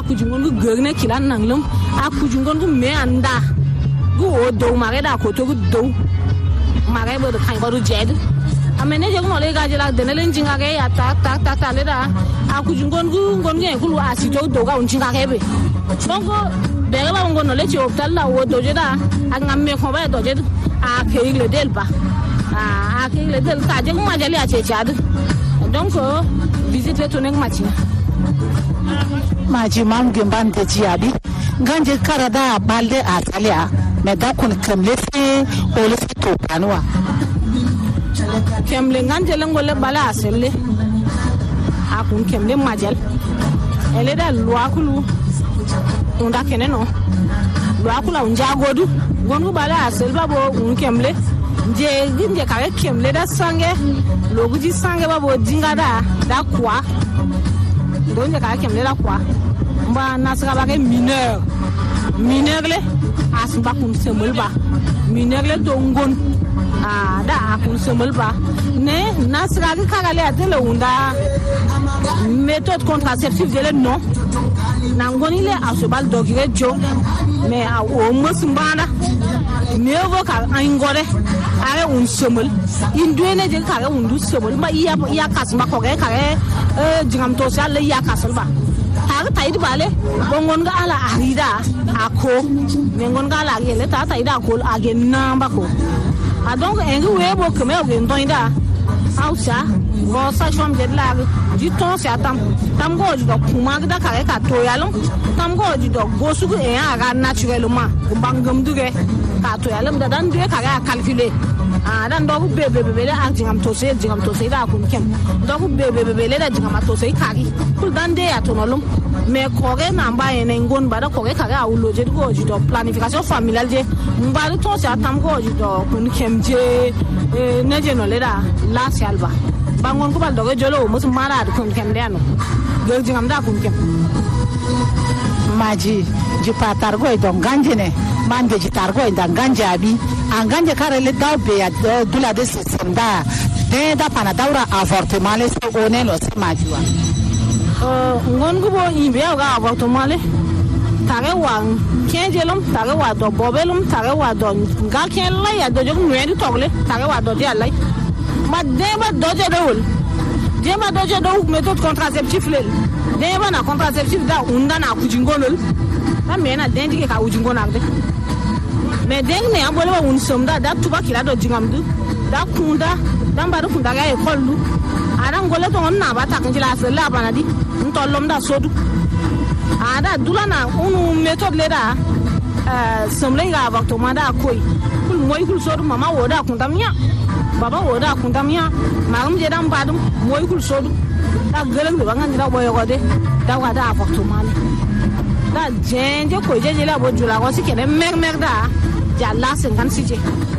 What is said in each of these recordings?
akujungon gu गर्ने kilan nanglum akujungon gu me anda gu odo mare da ko to gu do mare bo kan baru jed amene je mo le ga je la denelen jinga ga ya ta le da akujungon gu ngon ge ku asito do ga unjinga ga be donc bere ba ngon le ci hospital la odo je da ngamme ko ba do je a ke le del ba a ke le del ka je ma jali a ce chad donc visite to nek machi mam gemban te ciabi ganje karada balde asalia me da kun kemle se o le to kanwa kemle ganje ngole bala aselle akun kemle majal ele da luakulu unda keneno luakula unja godu gonu bala asel babo un kemle je ginje kare kemle da sange loguji sange babo dinga da kwa donje kare kemle da kwa mba nasra ba ke mineur le asba kun semul ba mineur le dongon da akun semul ba ne nasra ke kagale atele unda méthode contraceptive de le non nangoni le asbal dogire jo mais o musmbana me go ka angore are un semul induene je kare undu semul ma iya kasma ko kare jingam to sale iya kasalba har tayi bale bongon ga ala arida ako mengon ga ala gele ta tayi da ko agen namba ko a donc engu webo keme o gen toinda ausa go sa chom de la du ton c'est tam go du kuma da kare ka to yalon tam go du go su e aga naturellement bangam duge ka to yalon da dan duge kare calculer dan do bebe le jingam to se da kun kem do bebe le da jingam to se kari kul dan de atonolum mais kore na mba ene ngon bada kore kare awulo je go ju do planification familiale je mba to se atam go ju do kun kem je ne je no le da la salba bangon ko bal do jolo mus mara kun kem de ano go jingam da kun kem maji ji patar go do ganje ne mande ji tar go nda ganje abi an ganje kare le daw be ya dula de senda de da pana daura avortement le so one lo se majiwa ngon gubo imbe ga avortement le tare wa kenjelum tare wa do bobelum tare wa do ga ken la ya do jog nwedu togle tare wa do dia lay ma deba do je dawul deba do je do méthode contraceptive le deba na contraceptive da unda na kujingolol ta mena dendi ke ka ujingona de mais deng ne ambole wa un somda da tuba kila do jingamdu da kunda dan ba kunda ga e kollu aran gole to onna ba ta kan jila sala banadi ntolom da sodu ada dulana unu méthode le da somle ga avortement da koy kul moy kul sodu mama woda kundamnya baba woda kundamnya magam je dan badum moy kul sodu da geleng do bangan da boyo gode da wada avortement da jenje ko jeje la bo jula ko sikene mer da jalla 56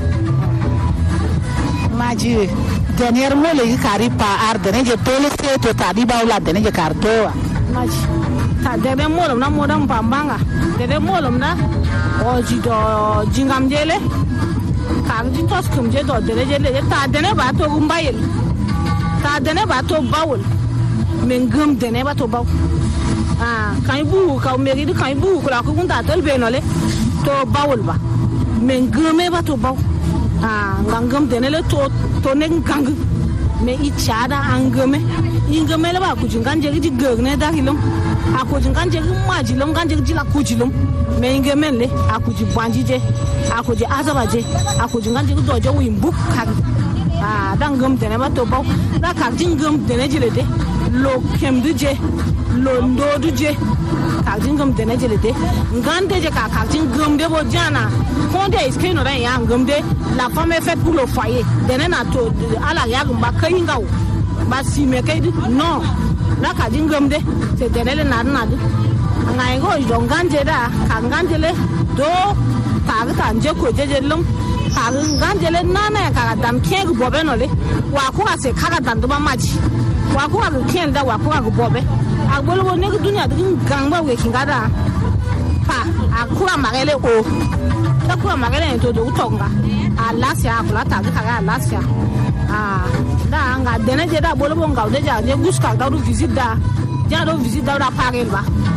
maji dernier mot le kari pa ardene je tole se to tadi bawla dene je kartowa maji ta debe molom na modam pambanga debe molom na o ji do jingam jele kar ji tos kum je do dene jele ta dene ba to gumbayel ta dene ba to bawul men gum dene ba to baw kan bu ka meri di kan bu kula ko gunta tel be no le to bawul ba men gume ba to baw ngangam denele to ne gang me ichada angame ingame le ba ku jinganje di gogne da hilum aku jinganje majilum ganje jila kujilum me ingame le aku ji banjije aku ji azabaje aku jinganje do jo wimbu kan dangam dene ba to baw da ka jingam dene jile de lo kemduje lo ndoduje ka jingam dene jile de ngande je ka jingam de bo jana konde iskino ran ya ngam de la femme est faite pour le foyer dene na to ala ya gamba kayingaw ba si me kay non na ka jingam de c'est dene le na de ngai go jo nganje da ka nganje le do ka ga nje ko jeje lum ka nganje le na ka dam keng bobe no le wa ko se ka ga dan do ma maji wa ko ga ken da wa ko ga bobe agbolo ne dunya de gangba we kingada pa akura magele o takura magele to do utonga alasia akula ta ka alasia da nga dene je da bolo bonga de ja je guska da do visite da ja do visite da parel ba